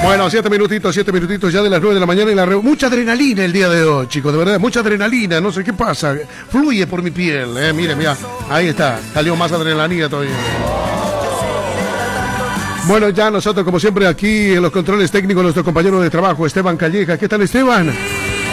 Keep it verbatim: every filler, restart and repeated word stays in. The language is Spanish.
Bueno, siete minutitos, siete minutitos ya de las nueve de la mañana y la re... mucha adrenalina el día de hoy, chicos, de verdad, mucha adrenalina, no sé qué pasa, fluye por mi piel, eh, mire, mira, ahí está, salió más adrenalina todavía. Bueno, ya nosotros, como siempre, aquí en los controles técnicos, nuestro compañero de trabajo, Esteban Calleja. ¿Qué tal, Esteban?